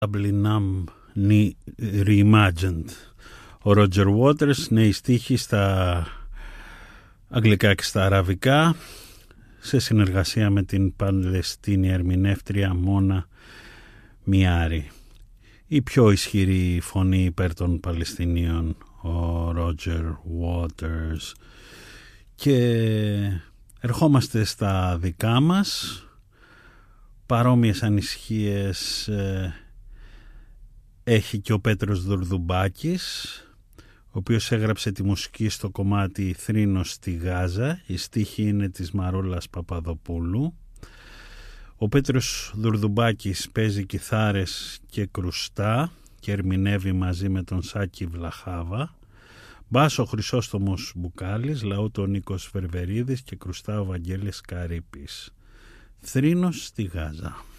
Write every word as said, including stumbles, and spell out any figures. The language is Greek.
Dublin Reimagined. Ο Roger Waters, νέοι στίχοι στα αγγλικά και στα αραβικά, σε συνεργασία με την Παλαιστίνια ερμηνεύτρια Μόνα Μιάρη. Η πιο ισχυρή φωνή υπέρ των Παλαιστινίων, ο Roger Waters. Και ερχόμαστε στα δικά μας. Παρόμοιες ανησυχίες ε, έχει και ο Πέτρος Δουρδουμπάκης, ο οποίος έγραψε τη μουσική στο κομμάτι «Θρήνος στη Γάζα». Η στίχη είναι της Μαρόλας Παπαδοπούλου. Ο Πέτρος Δουρδουμπάκης παίζει κιθάρες και κρουστά και ερμηνεύει μαζί με τον Σάκη Βλαχάβα. Μπάσο Χρυσόστομος Μπουκάλης, λαούτο Νίκος Βερβερίδης και κρουστά ο Βαγγέλης Καρύπης. «Θρήνος στη Γάζα».